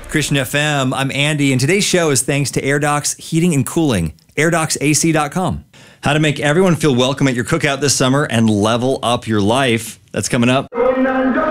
Christian FM, I'm Andy, and today's show is thanks to AirDocs Heating and Cooling, AirDocsAC.com. How to make everyone feel welcome at your cookout this summer and level up your life. That's coming up.